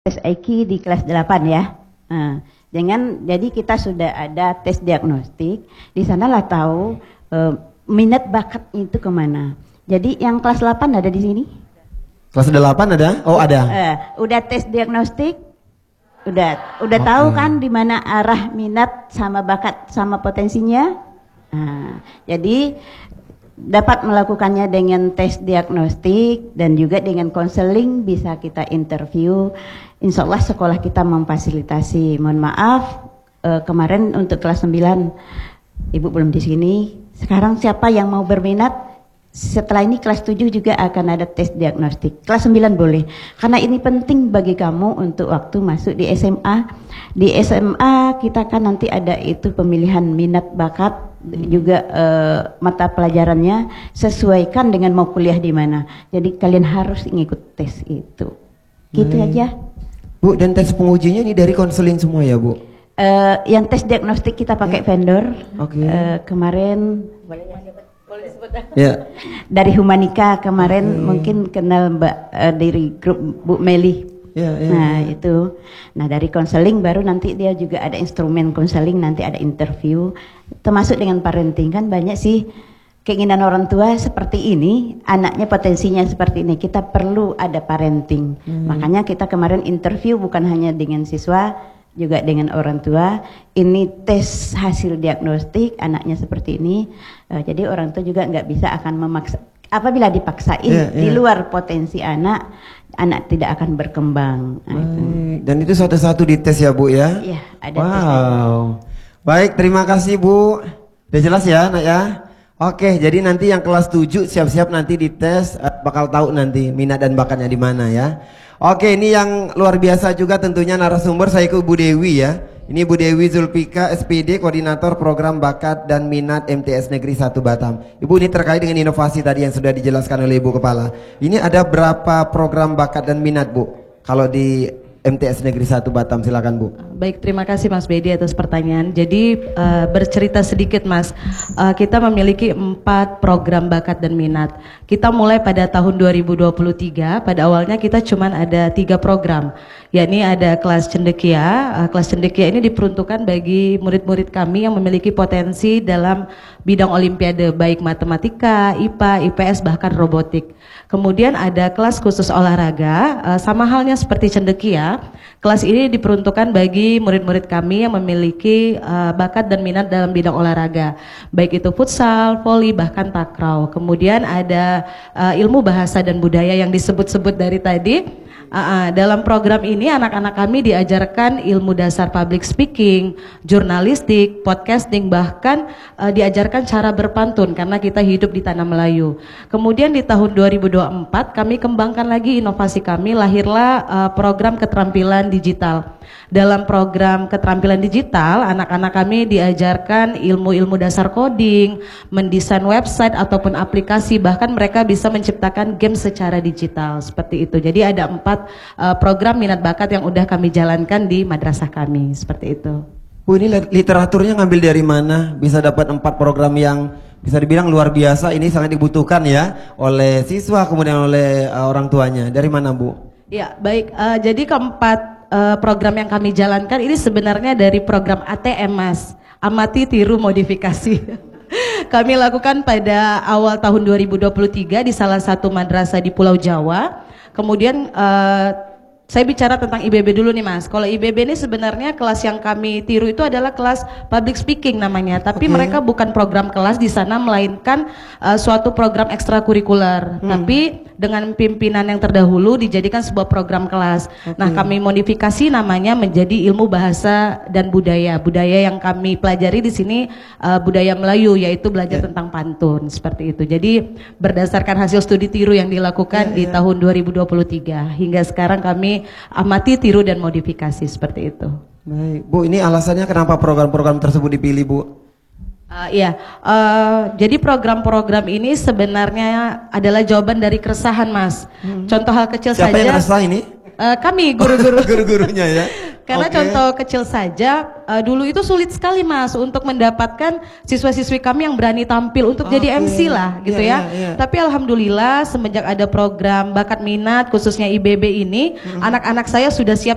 tes IQ di kelas 8 ya. Jadi kita sudah ada tes diagnostik, di sanalah tahu minat bakat itu kemana. Jadi yang kelas 8 ada di sini? Kelas 8 ada? Oh ada. Udah tes diagnostik? Udah okay. Tahu kan di mana arah minat sama bakat sama potensinya? Jadi dapat melakukannya dengan tes diagnostik dan juga dengan konseling, bisa kita interview. Insya Allah sekolah kita memfasilitasi. Mohon maaf, kemarin untuk kelas 9 Ibu belum di sini. Sekarang siapa yang mau berminat? Setelah ini kelas 7 juga akan ada tes diagnostik. Kelas 9 boleh. Karena ini penting bagi kamu untuk waktu masuk di SMA. Di SMA kita kan nanti ada itu pemilihan minat bakat, juga mata pelajarannya sesuaikan dengan mau kuliah di mana. Jadi kalian harus ngikut tes itu. Gitu aja. Bu, dan tes pengujinya ini dari konseling semua ya, Bu? Yang tes diagnostik kita pakai vendor. Kemarin boleh disebut? Ya. Dari Humanika kemarin mungkin kenal Mbak dari grup Bu Meli. Itu. Nah, dari konseling baru nanti dia juga ada instrumen konseling, nanti ada interview, termasuk dengan parenting. Kan banyak sih keinginan orang tua seperti ini, anaknya potensinya seperti ini, kita perlu ada parenting. Makanya kita kemarin interview bukan hanya dengan siswa, juga dengan orang tua. Ini tes hasil diagnostik, anaknya seperti ini. Jadi orang tua juga nggak bisa akan memaksa. Apabila dipaksain di luar potensi anak tidak akan berkembang. Dan itu satu-satu dites ya, Bu ya? Iya, ada tes. Baik, terima kasih, Bu. Udah jelas ya, Nak ya? Oke, jadi nanti yang kelas 7 siap-siap nanti dites, bakal tahu nanti minat dan bakatnya di mana ya. Oke, ini yang luar biasa juga tentunya narasumber, saya ke Bu Dewi ya. Ini Bu Dewi Zulfika, SPD, Koordinator Program Bakat dan Minat MTS Negeri 1 Batam. Ibu, ini terkait dengan inovasi tadi yang sudah dijelaskan oleh Ibu Kepala. Ini ada berapa program bakat dan minat, Bu? Kalau di MTS Negeri 1 Batam, silakan Bu. Baik, terima kasih Mas Bedi atas pertanyaan. Jadi bercerita sedikit Mas, kita memiliki 4 program bakat dan minat. Kita mulai pada tahun 2023, pada awalnya kita cuma ada 3 program, yakni ada kelas cendekia. Kelas cendekia ini diperuntukkan bagi murid-murid kami yang memiliki potensi dalam bidang olimpiade, baik matematika, IPA, IPS, bahkan robotik. Kemudian ada kelas khusus olahraga, sama halnya seperti cendekia. Kelas ini diperuntukkan bagi murid-murid kami yang memiliki bakat dan minat dalam bidang olahraga, baik itu futsal, voli, bahkan takraw. Kemudian ada ilmu bahasa dan budaya yang disebut-sebut dari tadi. Dalam program ini anak-anak kami diajarkan ilmu dasar public speaking, jurnalistik, podcasting, bahkan diajarkan cara berpantun karena kita hidup di tanah Melayu. Kemudian di tahun 2024 kami kembangkan lagi inovasi kami, lahirlah program keterampilan digital. Dalam program keterampilan digital, anak-anak kami diajarkan ilmu-ilmu dasar coding, mendesain website ataupun aplikasi, bahkan mereka bisa menciptakan game secara digital, seperti itu. Jadi ada 4 program minat bakat yang udah kami jalankan di madrasah kami, seperti itu. Bu, ini literaturnya ngambil dari mana? Bisa dapat 4 program yang bisa dibilang luar biasa, ini sangat dibutuhkan ya oleh siswa, kemudian oleh orang tuanya. Dari mana, Bu? Ya, baik. Jadi keempat program yang kami jalankan ini sebenarnya dari program ATM, Mas. Amati, tiru, modifikasi. Kami lakukan pada awal tahun 2023 di salah satu madrasah di Pulau Jawa. Kemudian saya bicara tentang IBB dulu nih Mas. Kalau IBB ini sebenarnya kelas yang kami tiru itu adalah kelas public speaking namanya. Tapi mereka bukan program kelas di sana, melainkan suatu program ekstrakurikuler. Tapi dengan pimpinan yang terdahulu dijadikan sebuah program kelas. Nah, kami modifikasi namanya menjadi ilmu bahasa dan budaya. Budaya yang kami pelajari di sini budaya Melayu, yaitu belajar tentang pantun, seperti itu. Jadi berdasarkan hasil studi tiru yang dilakukan di tahun 2023 hingga sekarang kami amati, tiru, dan modifikasi, seperti itu. Baik, Bu, ini alasannya kenapa program-program tersebut dipilih, Bu? Jadi program-program ini sebenarnya adalah jawaban dari keresahan, Mas. Contoh hal kecil Siapa saja. Siapa yang resah ini? Kami guru-guru. Guru-gurunya ya. Karena contoh kecil saja, dulu itu sulit sekali Mas untuk mendapatkan siswa-siswi kami yang berani tampil untuk jadi MC lah gitu ya. Tapi alhamdulillah semenjak ada program bakat minat khususnya IBB ini, anak-anak saya sudah siap